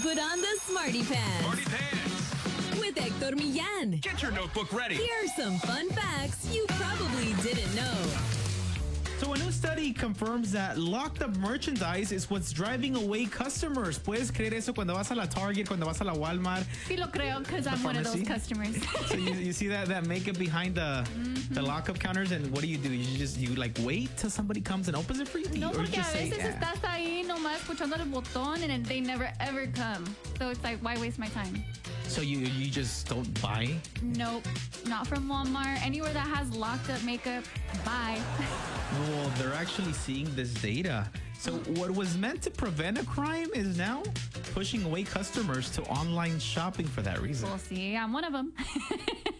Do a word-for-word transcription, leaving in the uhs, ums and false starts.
put on the Smarty Pants. Smarty Pants. With Hector Millán. Get your notebook ready. Here are some fun facts you probably didn't know. So a new study confirms that locked up merchandise is what's driving away customers. ¿Puedes creer eso cuando vas a la Target, cuando vas a la Walmart? Sí lo creo, because I'm one of those customers. So you, you see that, that makeup behind the mm-hmm. the lockup counters, and what do you do? You just you like wait till somebody comes and opens it for you? No, or porque just a veces say, yeah. estás ahí nomás escuchando el botón and they never ever come. So it's like, why waste my time? So you you just don't buy? Nope, not from Walmart. Anywhere that has locked up makeup, bye. Well, they're actually seeing this data. So what was meant to prevent a crime is now pushing away customers to online shopping for that reason. We'll see. I'm one of them.